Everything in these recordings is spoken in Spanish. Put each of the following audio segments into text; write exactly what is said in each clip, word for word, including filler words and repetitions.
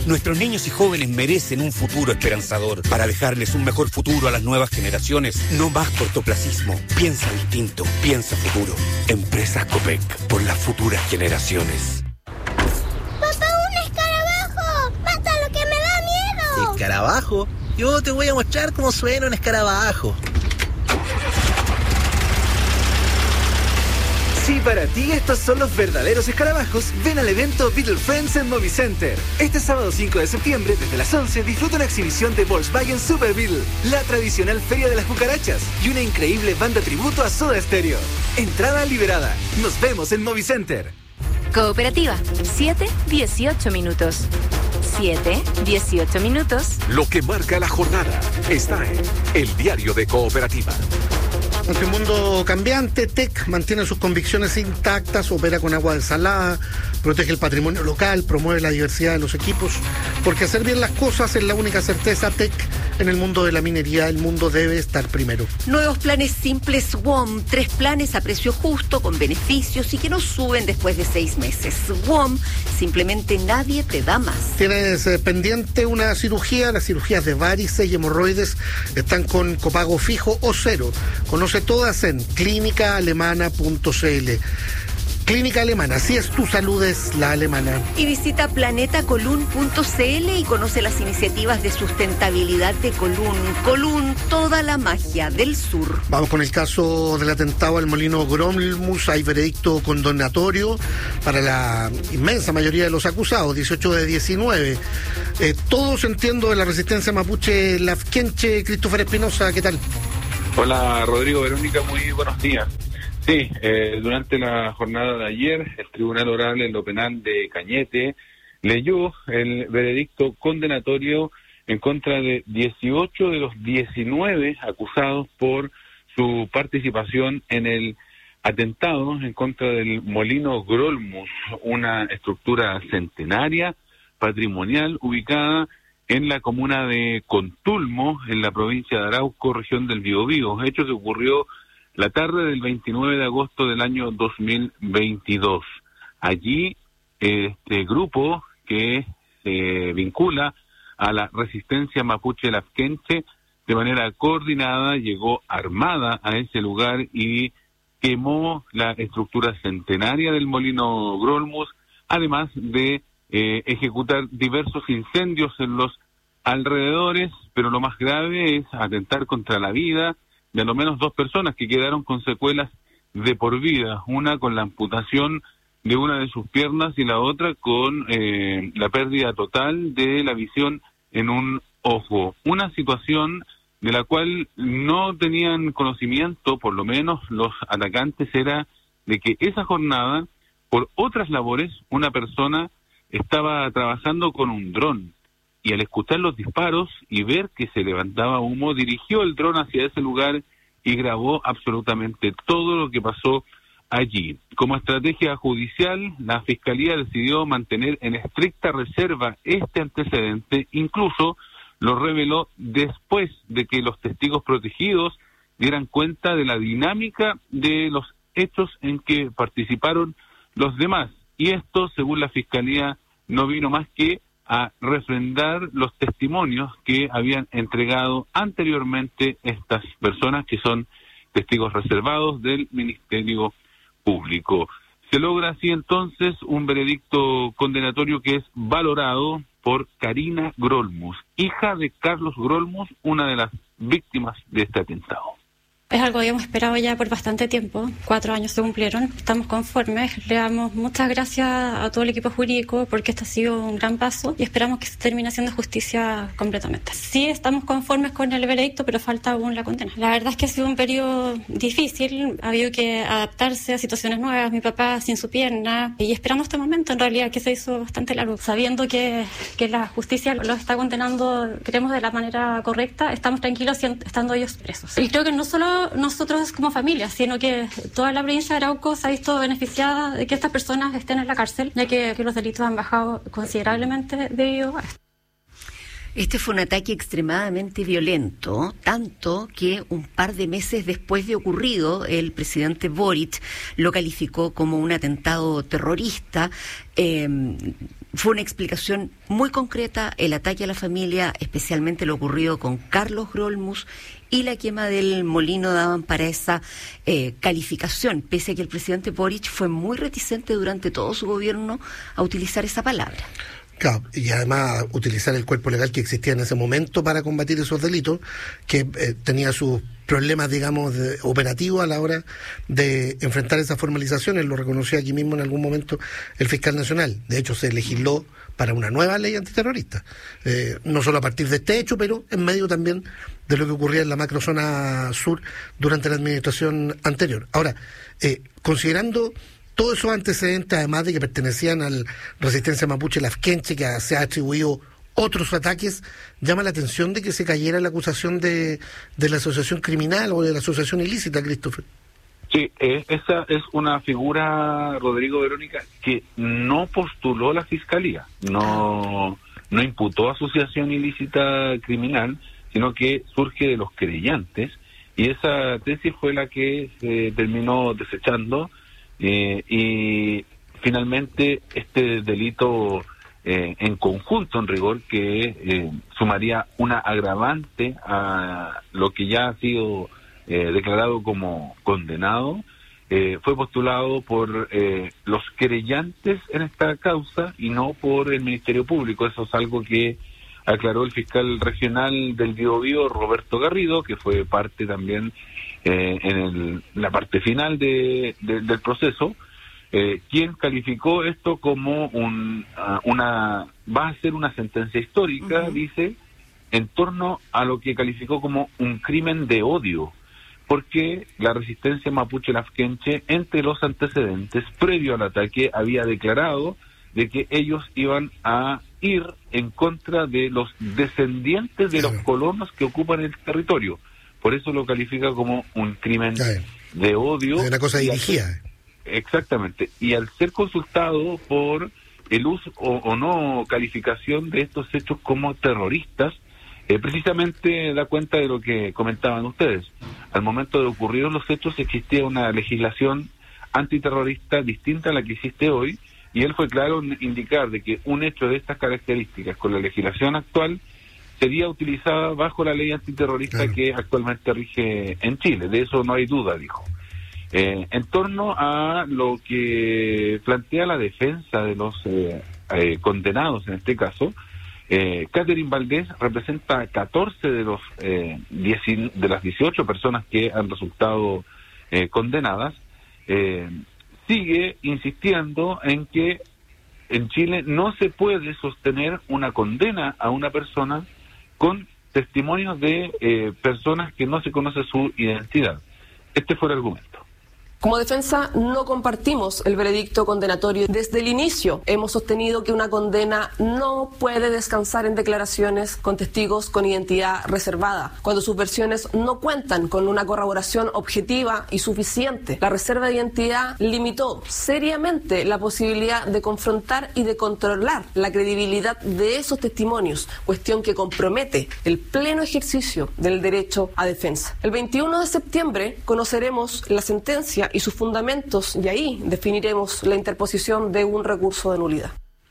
Nuestros niños y jóvenes merecen un futuro esperanzador. Para dejarles un mejor futuro a las nuevas generaciones, no más cortoplacismo. Piensa distinto, piensa futuro. Empresas Copec, por las futuras generaciones. ¡Papá, un escarabajo! ¡Mátalo, que me da miedo! ¿Escarabajo? Yo te voy a mostrar cómo suena un escarabajo. Si para ti estos son los verdaderos escarabajos, ven al evento Beetle Friends en Movicenter. Este sábado cinco de septiembre, desde las once, disfruta una exhibición de Volkswagen Super Beetle, la tradicional feria de las cucarachas y una increíble banda tributo a Soda Stereo. Entrada liberada. Nos vemos en Movicenter. Cooperativa, siete dieciocho minutos. siete dieciocho minutos. Lo que marca la jornada está en el diario de Cooperativa. Ante un mundo cambiante, T E C mantiene sus convicciones intactas, opera con agua desalada, protege el patrimonio local, promueve la diversidad de los equipos, porque hacer bien las cosas es la única certeza. T E C, en el mundo de la minería, el mundo debe estar primero. Nuevos planes simples W O M, tres planes a precio justo, con beneficios y que no suben después de seis meses. W O M, simplemente nadie te da más. Tienes eh, pendiente una cirugía, las cirugías de varices y hemorroides están con copago fijo o cero. Conoce todas en clínica alemana punto c l. Clínica Alemana, si es tu salud, es la alemana. Y visita planeta colún punto c l y conoce las iniciativas de sustentabilidad de Colún. Colún, toda la magia del sur. Vamos con el caso del atentado al molino Grolmus. Hay veredicto condenatorio para la inmensa mayoría de los acusados, dieciocho de diecinueve. Eh, todos, entiendo, de la resistencia mapuche Lafkenche. Christopher Espinosa, ¿qué tal? Hola Rodrigo, Verónica, muy buenos días. Sí, eh, durante la jornada de ayer, el Tribunal Oral en lo Penal de Cañete leyó el veredicto condenatorio en contra de dieciocho de los diecinueve acusados por su participación en el atentado en contra del molino Grolmus, una estructura centenaria, patrimonial, ubicada en la comuna de Contulmo, en la provincia de Arauco, región del Biobío, hecho que ocurrió la tarde del veintinueve de agosto del año dos mil veintidós. Allí, este grupo que se vincula a la resistencia mapuche lafkenche, de manera coordinada, llegó armada a ese lugar y quemó la estructura centenaria del molino Grolmus, además de Eh, ejecutar diversos incendios en los alrededores, pero lo más grave es atentar contra la vida de al menos dos personas que quedaron con secuelas de por vida, una con la amputación de una de sus piernas y la otra con eh, la pérdida total de la visión en un ojo. Una situación de la cual no tenían conocimiento, por lo menos los atacantes, era de que esa jornada, por otras labores, una persona estaba trabajando con un dron y al escuchar los disparos y ver que se levantaba humo, dirigió el dron hacia ese lugar y grabó absolutamente todo lo que pasó allí. Como estrategia judicial, la Fiscalía decidió mantener en estricta reserva este antecedente, incluso lo reveló después de que los testigos protegidos dieran cuenta de la dinámica de los hechos en que participaron los demás. Y esto, según la Fiscalía, no vino más que a refrendar los testimonios que habían entregado anteriormente estas personas que son testigos reservados del Ministerio Público. Se logra así entonces un veredicto condenatorio que es valorado por Karina Grolmus, hija de Carlos Grolmus, una de las víctimas de este atentado. Es algo que habíamos esperado ya por bastante tiempo. Cuatro años se cumplieron. Estamos conformes. Le damos muchas gracias a todo el equipo jurídico porque este ha sido un gran paso y esperamos que se termine haciendo justicia completamente. Sí, estamos conformes con el veredicto, pero falta aún la condena. La verdad es que ha sido un periodo difícil. Ha habido que adaptarse a situaciones nuevas. Mi papá sin su pierna. Y esperamos este momento, en realidad, que se hizo bastante largo. Sabiendo que, que la justicia los está condenando, creemos, de la manera correcta, estamos tranquilos estando ellos presos. Y creo que no solo nosotros como familia, sino que toda la provincia de Arauco se ha visto beneficiada de que estas personas estén en la cárcel, ya que, que los delitos han bajado considerablemente debido a esto. Este fue un ataque extremadamente violento, tanto que un par de meses después de ocurrido, el presidente Boric lo calificó como un atentado terrorista. Eh, fue una explicación muy concreta, el ataque a la familia, especialmente lo ocurrido con Carlos Grolmus, y la quema del molino daban para esa eh, calificación, pese a que el presidente Boric fue muy reticente durante todo su gobierno a utilizar esa palabra. Claro, y además utilizar el cuerpo legal que existía en ese momento para combatir esos delitos, que eh, tenía sus problemas, digamos, de, operativos a la hora de enfrentar esas formalizaciones. Lo reconoció aquí mismo en algún momento el fiscal nacional. De hecho, se legisló para una nueva ley antiterrorista, eh, no solo a partir de este hecho, pero en medio también de lo que ocurría en la macrozona sur durante la administración anterior. Ahora, eh, considerando todos esos antecedentes, además de que pertenecían al Resistencia Mapuche Lafkenche, que se ha atribuido otros ataques, llama la atención de que se cayera la acusación de, de la asociación criminal o de la asociación ilícita, Christopher. Sí, eh, esa es una figura, Rodrigo, Verónica, que no postuló la Fiscalía, no, no imputó asociación ilícita criminal, sino que surge de los creyentes, y esa tesis fue la que se terminó desechando. Eh, y finalmente este delito eh, en conjunto, en rigor, que eh, sumaría una agravante a lo que ya ha sido eh, declarado como condenado, eh, fue postulado por eh, los querellantes en esta causa y no por el Ministerio Público. Eso es algo que aclaró el fiscal regional del Biobío, Roberto Garrido, que fue parte también Eh, en el, la parte final de, de, del proceso, eh, quien calificó esto como un, uh, una, va a ser una sentencia histórica, uh-huh. dice, en torno a lo que calificó como un crimen de odio, porque la resistencia mapuche lafkenche, entre los antecedentes, previo al ataque, había declarado de que ellos iban a ir en contra de los descendientes de los colonos que ocupan el territorio. Por eso lo califica como un crimen de odio. Es una cosa dirigida. Exactamente. Y al ser consultado por el uso o, o no calificación de estos hechos como terroristas, eh, precisamente da cuenta de lo que comentaban ustedes. Al momento de ocurrir los hechos existía una legislación antiterrorista distinta a la que existe hoy, y él fue claro en indicar de que un hecho de estas características con la legislación actual sería utilizada bajo la ley antiterrorista claro. que actualmente rige en Chile. De eso no hay duda, dijo. Eh, en torno a lo que plantea la defensa de los eh, eh, condenados, en este caso, eh, Catherine Valdés representa a catorce de, los, eh, diez, de las dieciocho personas que han resultado eh, condenadas. Eh, sigue insistiendo en que en Chile no se puede sostener una condena a una persona con testimonios de eh, personas que no se conoce su identidad. Este fue el argumento. Como defensa no compartimos el veredicto condenatorio. Desde el inicio hemos sostenido que una condena no puede descansar en declaraciones con testigos con identidad reservada, cuando sus versiones no cuentan con una corroboración objetiva y suficiente. La reserva de identidad limitó seriamente la posibilidad de confrontar y de controlar la credibilidad de esos testimonios, cuestión que compromete el pleno ejercicio del derecho a defensa. El veintiuno de septiembre conoceremos la sentencia y sus fundamentos, y ahí definiremos la interposición de un recurso de nulidad.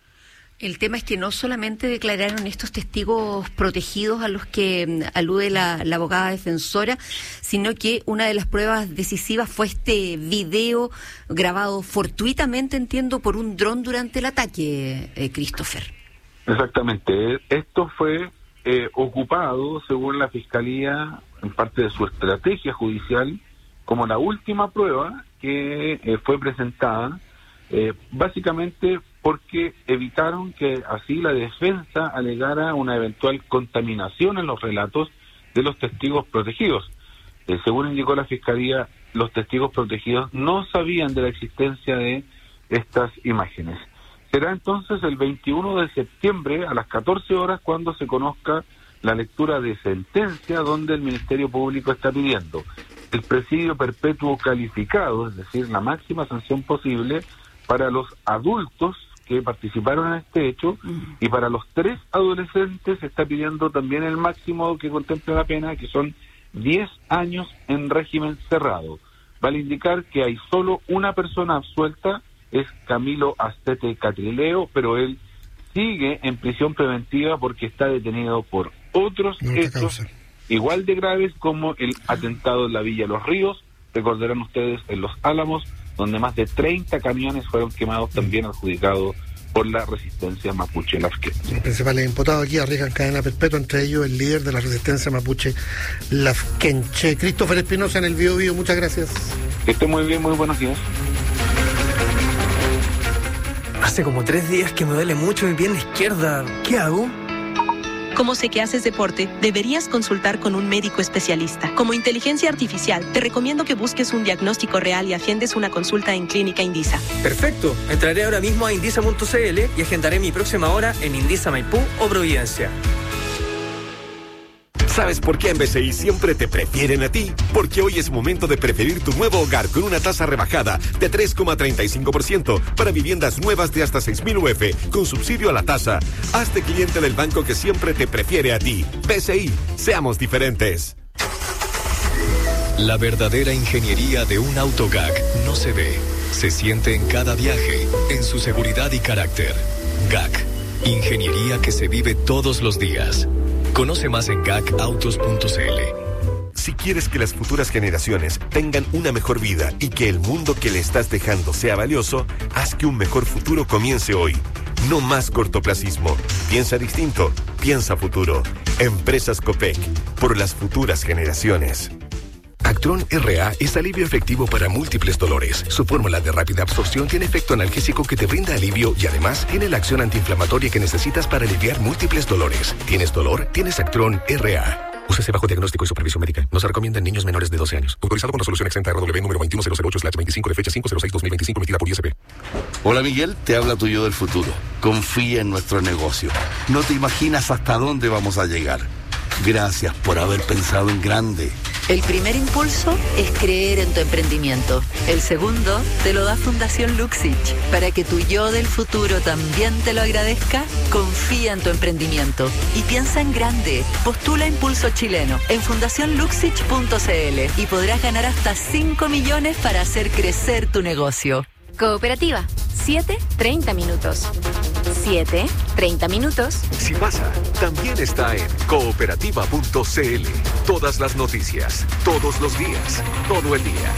El tema es que no solamente declararon estos testigos protegidos a los que alude la, la abogada defensora, sino que una de las pruebas decisivas fue este video grabado fortuitamente, entiendo, por un dron durante el ataque, eh, Christopher. Exactamente. Esto fue eh, ocupado, según la Fiscalía, en parte de su estrategia judicial, como la última prueba que eh, fue presentada, eh, básicamente porque evitaron que así la defensa alegara una eventual contaminación en los relatos de los testigos protegidos. Eh, según indicó la Fiscalía, los testigos protegidos no sabían de la existencia de estas imágenes. Será entonces el veintiuno de septiembre a las catorce horas cuando se conozca la lectura de sentencia, donde el Ministerio Público está pidiendo el presidio perpetuo calificado, es decir, la máxima sanción posible para los adultos que participaron en este hecho, y para los tres adolescentes se está pidiendo también el máximo que contempla la pena, que son diez años en régimen cerrado. Vale indicar que hay solo una persona absuelta, es Camilo Astete Catrileo, pero él sigue en prisión preventiva porque está detenido por otros No te hechos causa. igual de graves como el atentado en la Villa Los Ríos. Recordarán ustedes en Los Álamos, donde más de treinta camiones fueron quemados, también adjudicados por la resistencia mapuche lafkenche. Los principales imputados aquí arriesgan cadena perpetua, entre ellos el líder de la resistencia mapuche lafkenche. Christopher Espinosa en el Bio Bio, muchas gracias. Que esté muy bien, muy buenos días. Hace como tres días que me duele mucho mi pierna izquierda. ¿Qué hago? Como sé que haces deporte, deberías consultar con un médico especialista. Como inteligencia artificial, te recomiendo que busques un diagnóstico real y agendes una consulta en Clínica Indisa. Perfecto. Entraré ahora mismo a indisa punto c l y agendaré mi próxima hora en Indisa Maipú o Providencia. ¿Sabes por qué en B C I siempre te prefieren a ti? Porque hoy es momento de preferir tu nuevo hogar con una tasa rebajada de tres coma treinta y cinco por ciento para viviendas nuevas de hasta seis mil U F con subsidio a la tasa. Hazte cliente del banco que siempre te prefiere a ti. B C I, seamos diferentes. La verdadera ingeniería de un auto G A C no se ve, se siente en cada viaje, en su seguridad y carácter. G A C, ingeniería que se vive todos los días. Conoce más en gacautos punto c l. Si quieres que las futuras generaciones tengan una mejor vida y que el mundo que le estás dejando sea valioso, haz que un mejor futuro comience hoy. No más cortoplacismo. Piensa distinto. Piensa futuro. Empresas Copec. Por las futuras generaciones. Actron R A es alivio efectivo para múltiples dolores. Su fórmula de rápida absorción tiene efecto analgésico que te brinda alivio y además tiene la acción antiinflamatoria que necesitas para aliviar múltiples dolores. ¿Tienes dolor? Tienes Actron R A. Úsese bajo diagnóstico y supervisión médica. No se recomienda en niños menores de doce años. Autorizado con resolución exenta R W número veintiuno cero cero ocho slash veinticinco de fecha cinco cero seis dos mil veinticinco emitida por I S P. Hola Miguel, te habla tu yo del futuro. Confía en nuestro negocio. No te imaginas hasta dónde vamos a llegar. Gracias por haber pensado en grande. El primer impulso es creer en tu emprendimiento. El segundo te lo da Fundación Luxich. Para que tu yo del futuro también te lo agradezca, confía en tu emprendimiento y piensa en grande. Postula Impulso Chileno en fundación luxich punto c l y podrás ganar hasta cinco millones para hacer crecer tu negocio. Cooperativa, siete treinta minutos. siete treinta minutos. Si pasa, también está en cooperativa punto c l. Todas las noticias, todos los días, todo el día.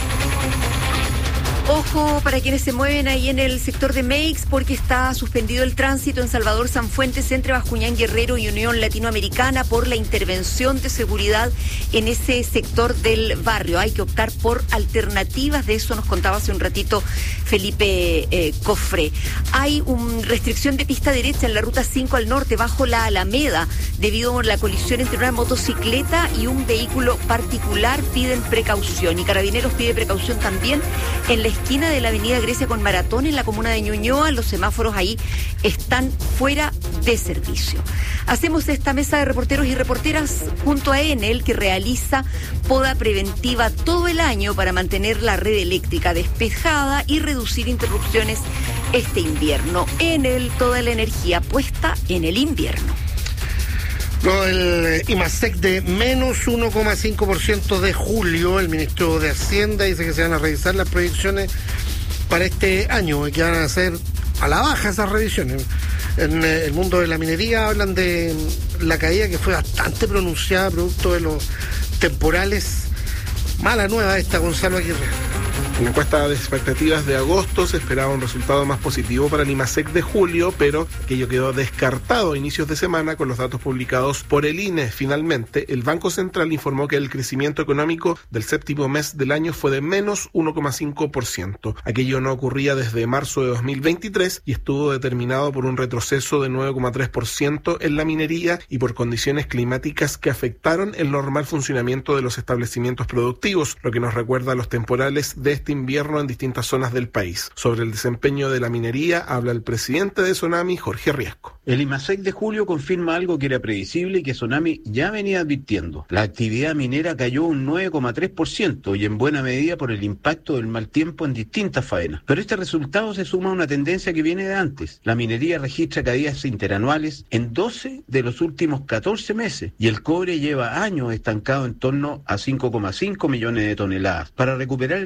Ojo para quienes se mueven ahí en el sector de Meix, porque está suspendido el tránsito en Salvador Sanfuentes entre Bascuñán Guerrero y Unión Latinoamericana por la intervención de seguridad en ese sector del barrio. Hay que optar por alternativas, de eso nos contaba hace un ratito Felipe eh, Cofre. Hay una restricción de pista derecha en la ruta cinco al norte bajo la Alameda debido a la colisión entre una motocicleta y un vehículo particular. Piden precaución y Carabineros pide precaución también en la esquina de la avenida Grecia con Maratón en la comuna de Ñuñoa. Los semáforos ahí están fuera de servicio. Hacemos esta mesa de reporteros y reporteras junto a Enel, que realiza poda preventiva todo el año para mantener la red eléctrica despejada y reducir interrupciones este invierno. Enel, toda la energía puesta en el invierno. No, el IMASEC de menos uno coma cinco por ciento de julio. El ministro de Hacienda dice que se van a revisar las proyecciones para este año y que van a ser a la baja esas revisiones. En el mundo de la minería hablan de la caída que fue bastante pronunciada producto de los temporales. Mala nueva esta, Gonzalo Aguirre. En la encuesta de expectativas de agosto se esperaba un resultado más positivo para el IMASEC de julio, pero aquello quedó descartado a inicios de semana con los datos publicados por el I N E. Finalmente, el Banco Central informó que el crecimiento económico del séptimo mes del año fue de menos uno coma cinco por ciento. Aquello no ocurría desde marzo de dos mil veintitrés y estuvo determinado por un retroceso de nueve coma tres por ciento en la minería y por condiciones climáticas que afectaron el normal funcionamiento de los establecimientos productivos, lo que nos recuerda a los temporales de este invierno en distintas zonas del país. Sobre el desempeño de la minería habla el presidente de Sonami, Jorge Riasco. El IMASEC de julio confirma algo que era predecible y que Sonami ya venía advirtiendo. La actividad minera cayó un nueve coma tres por ciento y en buena medida por el impacto del mal tiempo en distintas faenas. Pero este resultado se suma a una tendencia que viene de antes. La minería registra caídas interanuales en doce de los últimos catorce meses y el cobre lleva años estancado en torno a cinco coma cinco millones de toneladas. Para recuperar el crecimiento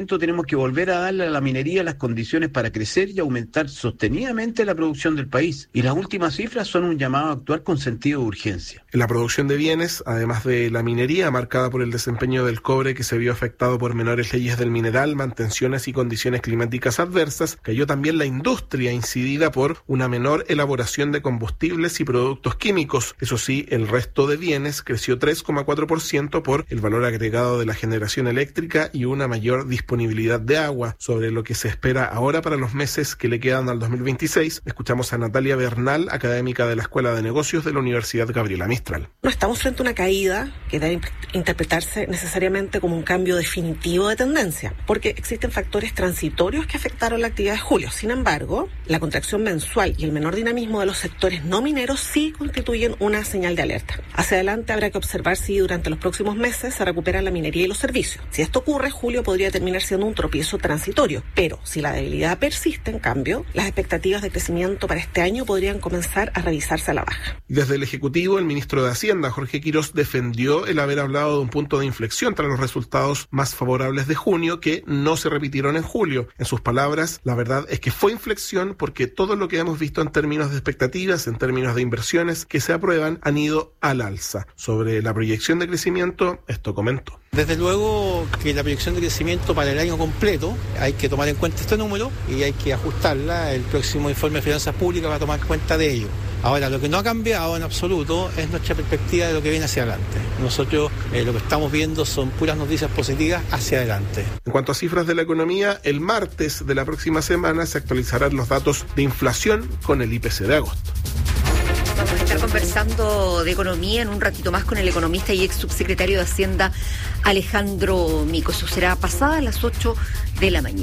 tanto tenemos que volver a darle a la minería las condiciones para crecer y aumentar sostenidamente la producción del país. Y las últimas cifras son un llamado a actuar con sentido de urgencia. En la producción de bienes, además de la minería marcada por el desempeño del cobre que se vio afectado por menores leyes del mineral, mantenciones y condiciones climáticas adversas, cayó también la industria incidida por una menor elaboración de combustibles y productos químicos. Eso sí, el resto de bienes creció tres coma cuatro por ciento por el valor agregado de la generación eléctrica y una mayor disponibilidad de agua. Sobre lo que se espera ahora para los meses que le quedan al dos mil veintiséis, escuchamos a Natalia Bernal, académica de la Escuela de Negocios de la Universidad Gabriela Mistral. No estamos frente a una caída que debe interpretarse necesariamente como un cambio definitivo de tendencia, porque existen factores transitorios que afectaron la actividad de julio. Sin embargo, la contracción mensual y el menor dinamismo de los sectores no mineros sí constituyen una señal de alerta. Hacia adelante habrá que observar si durante los próximos meses se recupera la minería y los servicios. Si esto ocurre, julio podría terminar siendo un tropiezo transitorio, pero si la debilidad persiste, en cambio, las expectativas de crecimiento para este año podrían comenzar a revisarse a la baja. Desde el Ejecutivo, el ministro de Hacienda, Jorge Quirós, defendió el haber hablado de un punto de inflexión tras los resultados más favorables de junio que no se repitieron en julio. En sus palabras, la verdad es que fue inflexión porque todo lo que hemos visto en términos de expectativas, en términos de inversiones que se aprueban, han ido al alza. Sobre la proyección de crecimiento, esto comentó. Desde luego que la proyección de crecimiento para el año completo hay que tomar en cuenta este número y hay que ajustarla. El próximo informe de finanzas públicas va a tomar cuenta de ello. Ahora, lo que no ha cambiado en absoluto es nuestra perspectiva de lo que viene hacia adelante. Nosotros eh, lo que estamos viendo son puras noticias positivas hacia adelante. En cuanto a cifras de la economía, el martes de la próxima semana se actualizarán los datos de inflación con el I P C de agosto. Vamos a estar conversando de economía en un ratito más con el economista y ex subsecretario de Hacienda Alejandro Mico. Eso será pasada a las ocho de la mañana.